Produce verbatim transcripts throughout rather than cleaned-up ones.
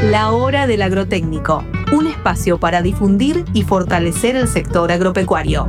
La Hora del Agrotécnico, un espacio para difundir y fortalecer el sector agropecuario.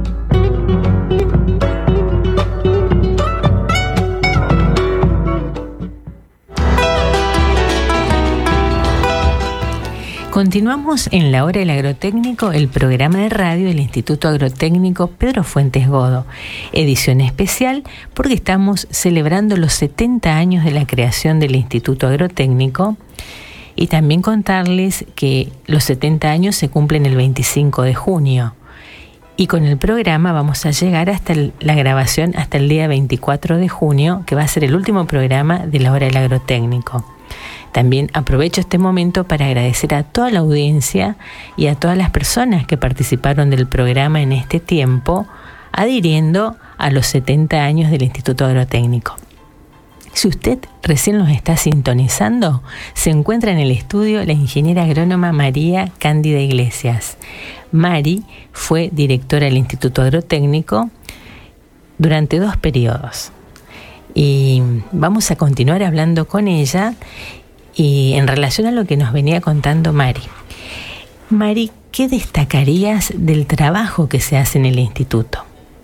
Continuamos en La Hora del Agrotécnico, el programa de radio del Instituto Agrotécnico Pedro Fuentes Godo, edición especial porque estamos celebrando los setenta años de la creación del Instituto Agrotécnico, y también contarles que los setenta años se cumplen el veinticinco de junio, y con el programa vamos a llegar hasta el, la grabación hasta el día veinticuatro de junio, que va a ser el último programa de La Hora del Agrotécnico. También aprovecho este momento para agradecer a toda la audiencia y a todas las personas que participaron del programa en este tiempo, adhiriendo a los setenta años del Instituto Agrotécnico. Si usted recién nos está sintonizando, se encuentra en el estudio la ingeniera agrónoma María Cándida Iglesias. Mari fue directora del Instituto Agrotécnico durante dos periodos. Y vamos a continuar hablando con ella y en relación a lo que nos venía contando Mari. Mari, ¿qué destacarías del trabajo que se hace en el instituto?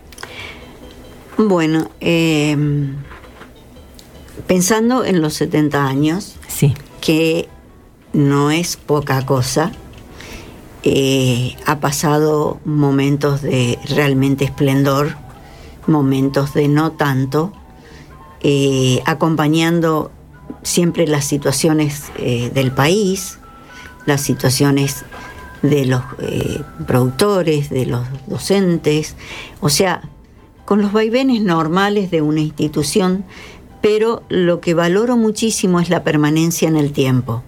Bueno, eh, pensando en los setenta años, sí, que no es poca cosa, eh, ha pasado momentos de realmente esplendor, momentos de no tanto, eh, acompañando siempre las situaciones eh, del país, las situaciones de los eh, productores, de los docentes, o sea, con los vaivenes normales de una institución, pero lo que valoro muchísimo es la permanencia en el tiempo.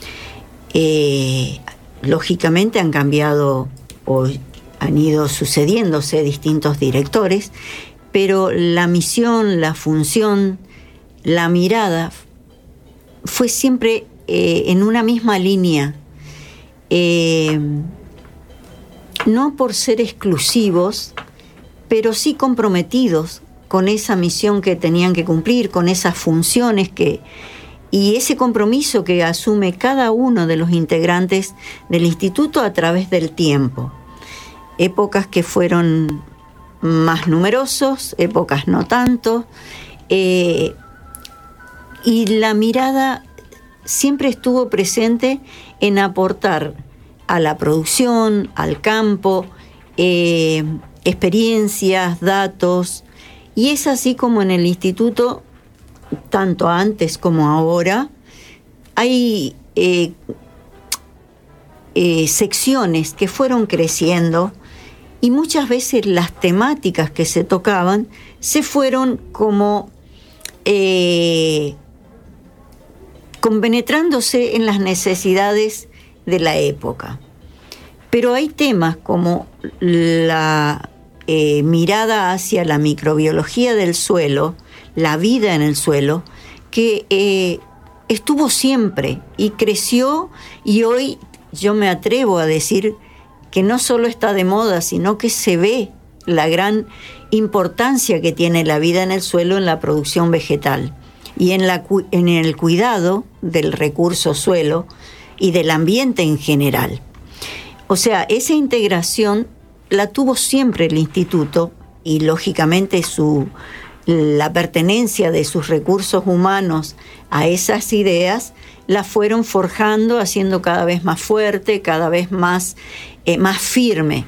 Eh, lógicamente han cambiado o han ido sucediéndose distintos directores, pero la misión, la función, la mirada fue siempre eh, en una misma línea, eh, no por ser exclusivos, pero sí comprometidos con esa misión que tenían que cumplir, con esas funciones que, y ese compromiso que asume cada uno de los integrantes del instituto a través del tiempo. Épocas que fueron más numerosos, épocas no tanto, eh, y la mirada siempre estuvo presente en aportar a la producción, al campo, eh, experiencias, datos, y es así como en el instituto, tanto antes como ahora, hay eh, eh, secciones que fueron creciendo y muchas veces las temáticas que se tocaban se fueron como eh, compenetrándose en las necesidades de la época. Pero hay temas como la eh, mirada hacia la microbiología del suelo, la vida en el suelo, que eh, estuvo siempre y creció, y hoy yo me atrevo a decir que no solo está de moda, sino que se ve la gran importancia que tiene la vida en el suelo en la producción vegetal y en, la, en el cuidado del recurso suelo y del ambiente en general. O sea, esa integración la tuvo siempre el instituto, y lógicamente su, la pertenencia de sus recursos humanos a esas ideas la fueron forjando, haciendo cada vez más fuerte, cada vez más, eh, más firme.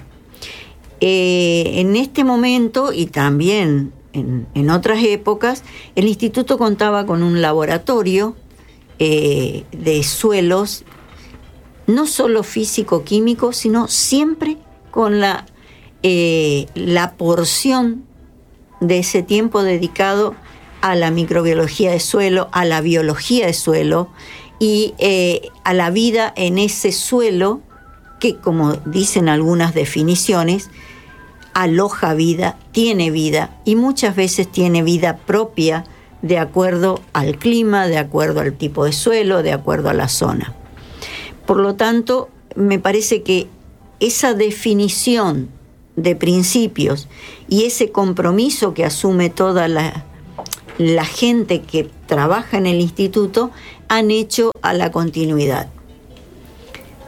Eh, en este momento, y también en, en otras épocas, el instituto contaba con un laboratorio eh, de suelos, no solo físico-químico, sino siempre con la, eh, la porción de ese tiempo dedicado a la microbiología de suelo, a la biología de suelo y eh, a la vida en ese suelo que, como dicen algunas definiciones, aloja vida, tiene vida, y muchas veces tiene vida propia de acuerdo al clima, de acuerdo al tipo de suelo, de acuerdo a la zona. Por lo tanto, me parece que esa definición de principios y ese compromiso que asume toda la, la gente que trabaja en el instituto han hecho a la continuidad.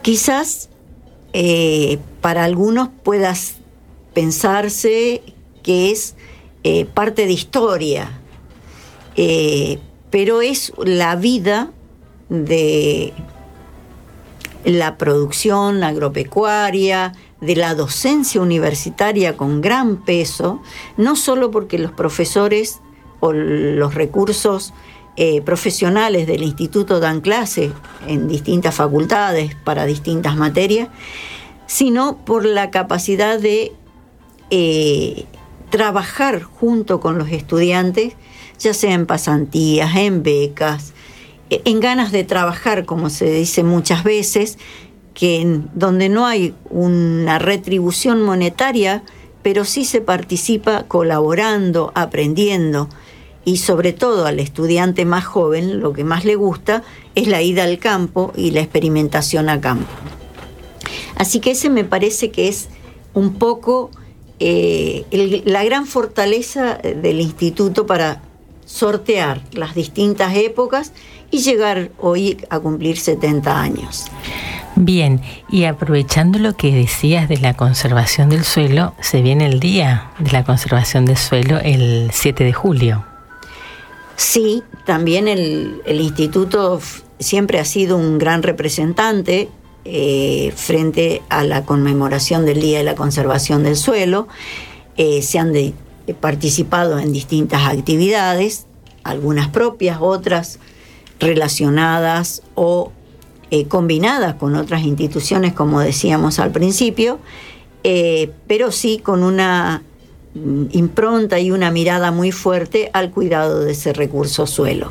Quizás eh, para algunos puedas pensarse que es eh, parte de historia, eh, pero es la vida de la producción agropecuaria, de la docencia universitaria con gran peso, no solo porque los profesores o los recursos eh, profesionales del instituto dan clase en distintas facultades para distintas materias, sino por la capacidad de eh, trabajar junto con los estudiantes, ya sea en pasantías, en becas, en ganas de trabajar, como se dice muchas veces, que en, donde no hay una retribución monetaria, pero sí se participa colaborando, aprendiendo, y sobre todo al estudiante más joven lo que más le gusta es la ida al campo y la experimentación a campo. Así que ese me parece que es un poco eh, el, la gran fortaleza del instituto para sortear las distintas épocas y llegar hoy a cumplir setenta años. Bien, y aprovechando lo que decías de la conservación del suelo, se viene el Día de la Conservación del Suelo el siete de julio. Sí, también el, el instituto siempre ha sido un gran representante eh, frente a la conmemoración del Día de la Conservación del Suelo. Eh, se han de, eh, participado en distintas actividades, algunas propias, otras relacionadas o eh, combinadas con otras instituciones, como decíamos al principio, eh, pero sí con una impronta y una mirada muy fuerte al cuidado de ese recurso suelo.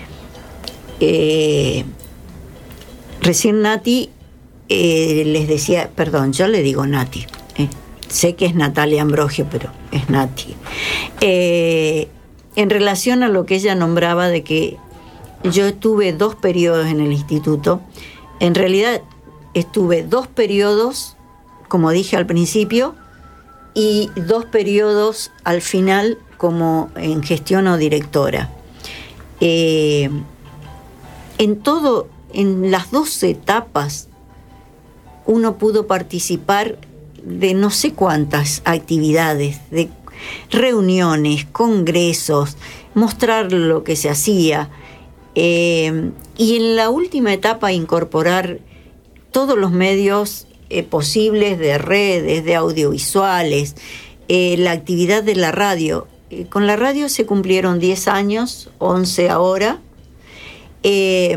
Eh, recién Nati eh, les decía, perdón, yo le digo Nati, eh, sé que es Natalia Ambrogio, pero es Nati. Eh, en relación a lo que ella nombraba de que yo estuve dos periodos en el instituto, en realidad estuve dos periodos, como dije al principio, y dos periodos al final como en gestión o directora. Eh, en todo, en las dos etapas, uno pudo participar de no sé cuántas actividades, de reuniones, congresos, mostrar lo que se hacía, eh, y en la última etapa incorporar todos los medios Eh, posibles de redes, de audiovisuales, eh, la actividad de la radio. Eh, con la radio se cumplieron diez años, once ahora, eh,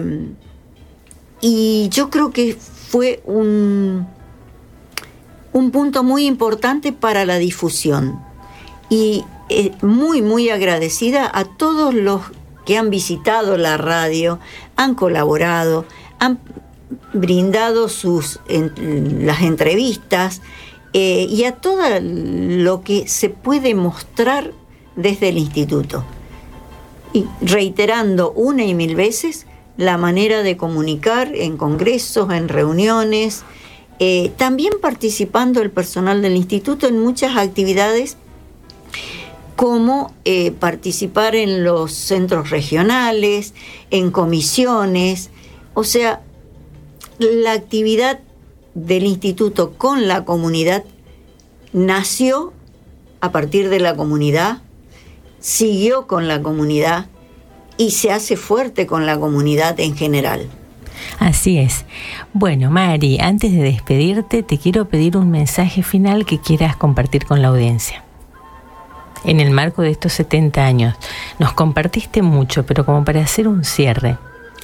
y yo creo que fue un, un punto muy importante para la difusión, y eh, muy, muy agradecida a todos los que han visitado la radio, han colaborado, han brindado sus en, las entrevistas eh, y a todo lo que se puede mostrar desde el instituto, y reiterando una y mil veces la manera de comunicar en congresos, en reuniones, eh, también participando el personal del instituto en muchas actividades, como eh, participar en los centros regionales, en comisiones, o sea, la actividad del instituto con la comunidad nació a partir de la comunidad, siguió con la comunidad y se hace fuerte con la comunidad en general. Así es. Bueno, Mari, antes de despedirte, te quiero pedir un mensaje final que quieras compartir con la audiencia. En el marco de estos setenta años, nos compartiste mucho, pero como para hacer un cierre.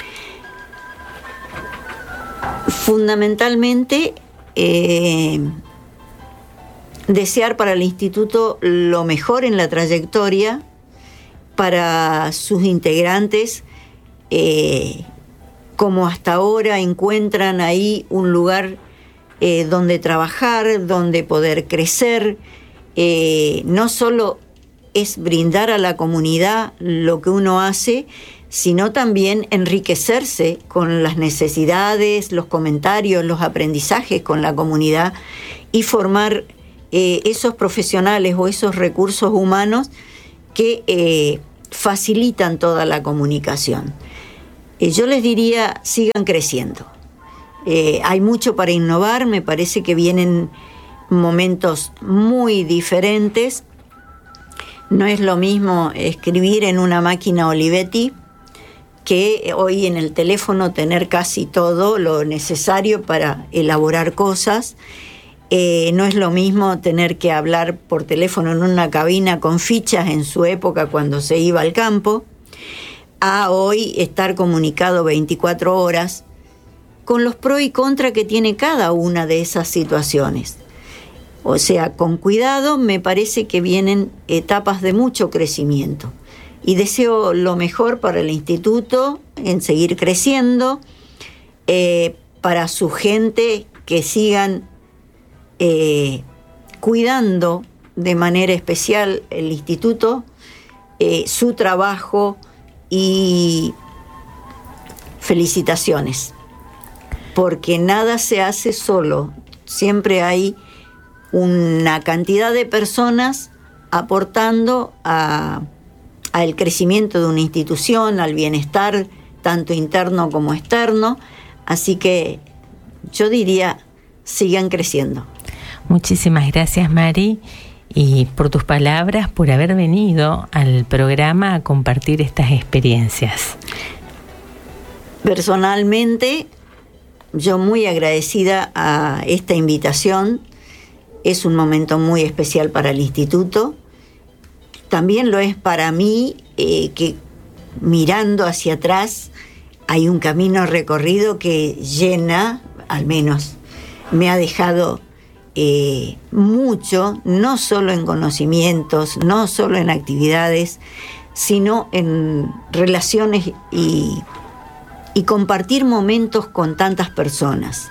Fundamentalmente, eh, desear para el instituto lo mejor en la trayectoria, para sus integrantes, eh, como hasta ahora encuentran ahí un lugar eh, donde trabajar, donde poder crecer. Eh, no solo es brindar a la comunidad lo que uno hace, sino también enriquecerse con las necesidades, los comentarios, los aprendizajes con la comunidad, y formar eh, esos profesionales o esos recursos humanos que eh, facilitan toda la comunicación. Eh, yo les diría, sigan creciendo. Eh, hay mucho para innovar, me parece que vienen momentos muy diferentes. No es lo mismo escribir en una máquina Olivetti que hoy en el teléfono tener casi todo lo necesario para elaborar cosas. Eh, no es lo mismo tener que hablar por teléfono en una cabina con fichas en su época cuando se iba al campo, a hoy estar comunicado veinticuatro horas, con los pros y contras que tiene cada una de esas situaciones. O sea, con cuidado, me parece que vienen etapas de mucho crecimiento. Y deseo lo mejor para el instituto, en seguir creciendo, eh, para su gente, que sigan eh, cuidando de manera especial el instituto, eh, su trabajo, y felicitaciones. Porque nada se hace solo, siempre hay una cantidad de personas aportando a, al crecimiento de una institución, al bienestar tanto interno como externo, así que yo diría, sigan creciendo. Muchísimas gracias, Mari, y por tus palabras, por haber venido al programa a compartir estas experiencias. Personalmente, yo muy agradecida a esta invitación. Es un momento muy especial para el instituto. También lo es para mí, eh, que mirando hacia atrás hay un camino recorrido que llena, al menos me ha dejado eh, mucho, no solo en conocimientos, no solo en actividades, sino en relaciones y, y compartir momentos con tantas personas.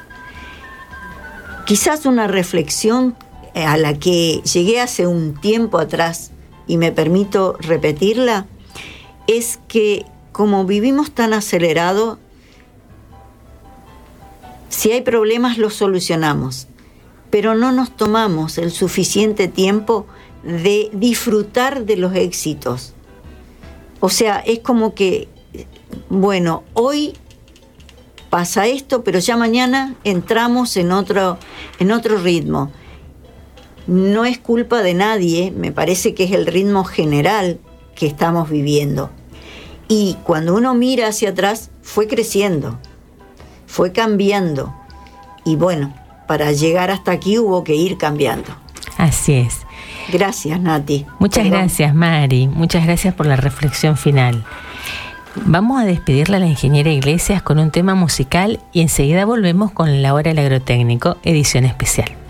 Quizás una reflexión a la que llegué hace un tiempo atrás y me permito repetirla, es que como vivimos tan acelerado, si hay problemas los solucionamos, pero no nos tomamos el suficiente tiempo de disfrutar de los éxitos. O sea, es como que, bueno, hoy pasa esto, pero ya mañana entramos en otro, en otro ritmo. No es culpa de nadie, me parece que es el ritmo general que estamos viviendo. Y cuando uno mira hacia atrás, fue creciendo, fue cambiando. Y bueno, para llegar hasta aquí hubo que ir cambiando. Así es. Gracias, Nati. Muchas Perdón. gracias, Mari. Muchas gracias por la reflexión final. Vamos a despedirla a la ingeniera Iglesias con un tema musical y enseguida volvemos con La Hora del Agrotécnico, edición especial.